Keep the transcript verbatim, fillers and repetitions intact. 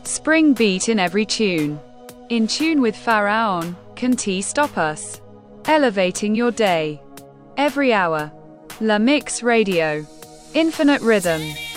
Spring beat in every tune. In tune with Pharaon, can tea stop us? Elevating your day. Every hour. La Mix Radio. Infinite rhythm.